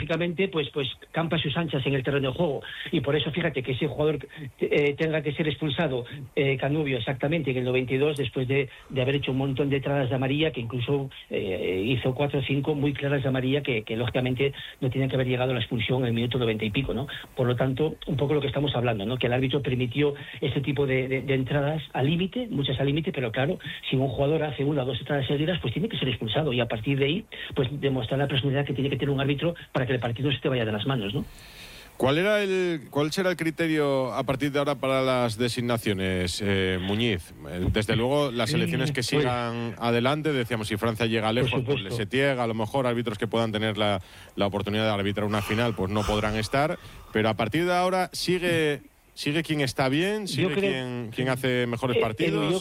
lógicamente pues campa sus anchas en el terreno de juego, y por eso fíjate que ese jugador tenga que ser expulsado, Canubio, exactamente en el 92, después de haber hecho un montón de entradas de amarilla, que incluso hizo 4 o 5 muy claras de amarilla que lógicamente no tienen que haber llegado a la expulsión en el minuto 90 y pico, ¿no? Por lo tanto, un poco lo que estamos hablando, ¿no? Que el árbitro permitió este tipo de entradas al límite, muchas al límite, pero claro, si un jugador hace 1 o 2 entradas seguidas, pues tiene que ser expulsado, y a partir de ahí pues demostrar la personalidad que tiene que tener un árbitro para que el partido se te vaya de las manos, ¿no? ¿Cuál será el criterio a partir de ahora para las designaciones, Muñiz? Desde luego, las selecciones que sigan adelante, decíamos, si Francia llega lejos, pues le Setién, a lo mejor árbitros que puedan tener la oportunidad de arbitrar una final, pues no podrán estar, pero a partir de ahora sigue quien está bien, sigue quien hace mejores partidos.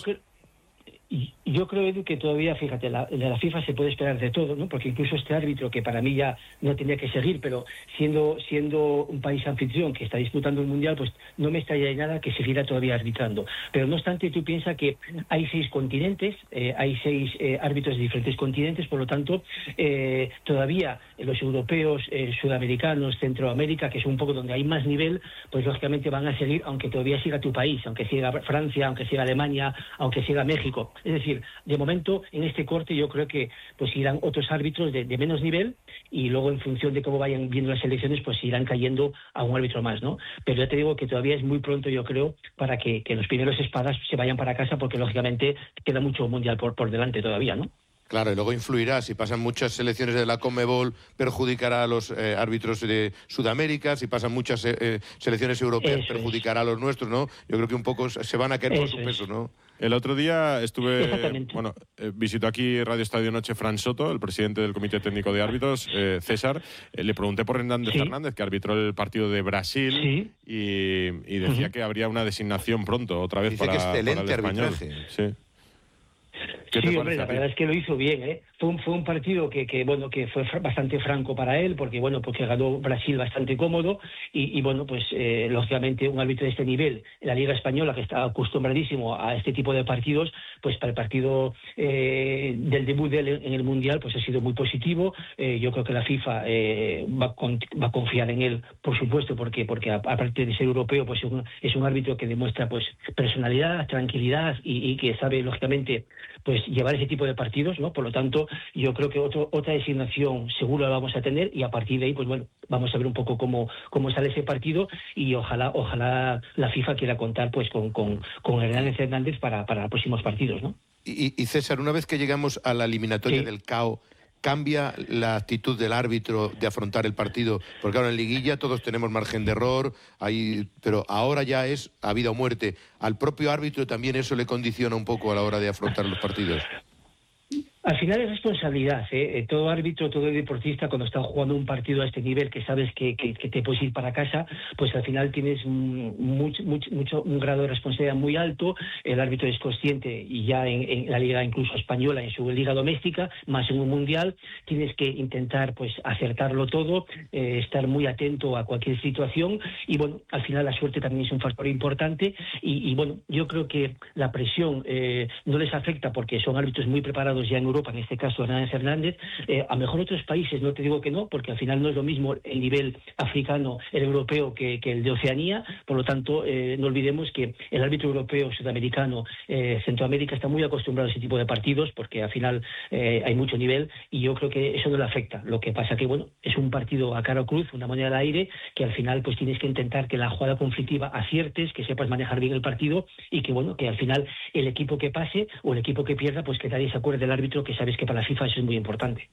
Yo creo, Edu, que todavía, fíjate, de la FIFA se puede esperar de todo, ¿no? Porque incluso este árbitro, que para mí ya no tenía que seguir, pero siendo un país anfitrión que está disputando el Mundial, pues no me extraña nada que seguirá todavía arbitrando. Pero no obstante, tú piensas que hay 6 continentes, hay 6 árbitros de diferentes continentes, por lo tanto, todavía los europeos, sudamericanos, Centroamérica, que es un poco donde hay más nivel, pues lógicamente van a seguir, aunque todavía siga tu país, aunque siga Francia, aunque siga Alemania, aunque siga México. Es decir, de momento, en este corte yo creo que pues irán otros árbitros de menos nivel, y luego en función de cómo vayan viendo las elecciones, pues irán cayendo a un árbitro más, ¿no? Pero ya te digo que todavía es muy pronto, yo creo, para que los primeros espadas se vayan para casa, porque lógicamente queda mucho mundial por delante todavía, ¿no? Claro, y luego influirá, si pasan muchas selecciones de la Conmebol, perjudicará a los árbitros de Sudamérica, si pasan muchas selecciones europeas, perjudicará a los nuestros, ¿no? Yo creo que un poco se van a caer por su peso, ¿no? El otro día visitó aquí Radio Estadio Noche Fran Soto, el presidente del Comité Técnico de Árbitros, César. Le pregunté por Hernández Fernández, que arbitró el partido de Brasil, y decía que habría una designación pronto, otra vez, para el español. Sí. Sí, hombre, la verdad es que lo hizo bien, ¿eh? Fue un partido que fue bastante franco para él, porque ganó Brasil bastante cómodo, y lógicamente un árbitro de este nivel en la Liga Española, que está acostumbradísimo a este tipo de partidos, pues para el partido del debut de él en el Mundial, pues ha sido muy positivo. Yo creo que la FIFA va a confiar en él, por supuesto, porque aparte de ser europeo, pues es un árbitro que demuestra pues personalidad, tranquilidad, y que sabe, lógicamente, pues llevar ese tipo de partidos, ¿no? Por lo tanto, yo creo que otra designación seguro la vamos a tener, y a partir de ahí, pues bueno, vamos a ver un poco cómo sale ese partido, y ojalá la FIFA quiera contar pues con Hernández para próximos partidos, ¿no? Y César, una vez que llegamos a la eliminatoria del KO, ¿cambia la actitud del árbitro de afrontar el partido? Porque ahora en liguilla todos tenemos margen de error, pero ahora ya es a vida o muerte. ¿Al propio árbitro también eso le condiciona un poco a la hora de afrontar los partidos? Al final es responsabilidad, ¿eh? Todo árbitro, todo deportista, cuando está jugando un partido a este nivel, que sabes que te puedes ir para casa, pues al final tienes un grado de responsabilidad muy alto. El árbitro es consciente, y ya en la liga incluso española, en su liga doméstica, más en un mundial, tienes que intentar pues acertarlo todo, estar muy atento a cualquier situación, y bueno, al final la suerte también es un factor importante, y bueno, yo creo que la presión no les afecta, porque son árbitros muy preparados ya en Europa, en este caso Hernández Fernández. A lo mejor otros países, no te digo que no, porque al final no es lo mismo el nivel africano, el europeo, que el de Oceanía. Por lo tanto, no olvidemos que el árbitro europeo, sudamericano, Centroamérica, está muy acostumbrado a ese tipo de partidos, porque al final hay mucho nivel, y yo creo que eso no le afecta. Lo que pasa que, bueno, es un partido a cara o cruz, una moneda al aire, que al final pues tienes que intentar que la jugada conflictiva aciertes, que sepas manejar bien el partido, y que, bueno, que al final el equipo que pase o el equipo que pierda, pues que nadie se acuerde del árbitro, que sabes que para la FIFA eso es muy importante.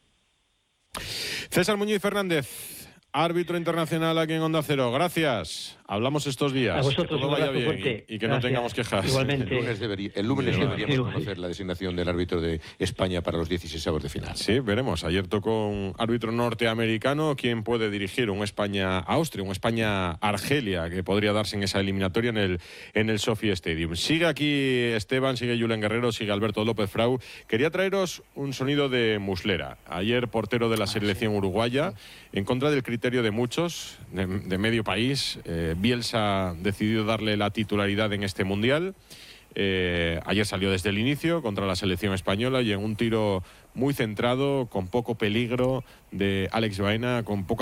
César Muñiz Fernández, árbitro internacional aquí en Onda Cero. Gracias. Hablamos estos días. A vosotros, que todo vaya bien y que no tengamos quejas. Igualmente. El lunes deberíamos conocer la designación del árbitro de España para los 16avos de final. Sí, veremos. Ayer tocó un árbitro norteamericano. ¿Quién puede dirigir un España-Austria, un España-Argelia, que podría darse en esa eliminatoria en el Sophie Stadium? Sigue aquí Esteban, sigue Julen Guerrero, sigue Alberto López Frau. Quería traeros un sonido de Muslera. Ayer portero de la selección uruguaya, en contra del criterio de muchos, de medio país. Bielsa ha decidido darle la titularidad en este Mundial. Ayer salió desde el inicio contra la selección española, y en un tiro muy centrado, con poco peligro, de Alex Baena, con poca